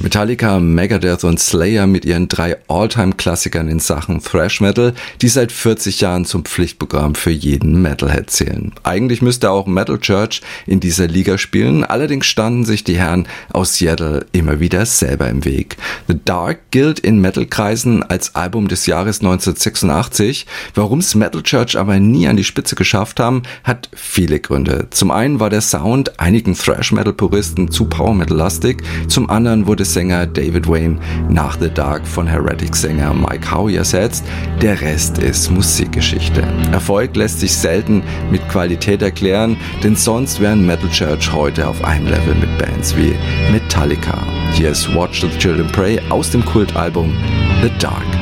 Metallica, Megadeth und Slayer mit ihren 3 All-Time-Klassikern in Sachen Thrash Metal, die seit 40 Jahren zum Pflichtprogramm für jeden Metalhead zählen. Eigentlich müsste auch Metal Church in dieser Liga spielen, allerdings standen sich die Herren aus Seattle immer wieder selber im Weg. The Dark gilt in Metal-Kreisen als Album des Jahres 1986. Warum's Metal Church aber nie an die Spitze geschafft haben, hat viele Gründe. Zum einen war der Sound einigen Thrash-Metal-Puristen zu Power-Metal-lastig, zum anderen wurde Sänger David Wayne nach The Dark von Heretic-Sänger Mike Howe ersetzt. Der Rest ist Musikgeschichte. Erfolg lässt sich selten mit Qualität erklären, denn sonst wären Metal Church heute auf einem Level mit Bands wie Metallica. Hier ist Watch the Children Pray aus dem Kultalbum The Dark.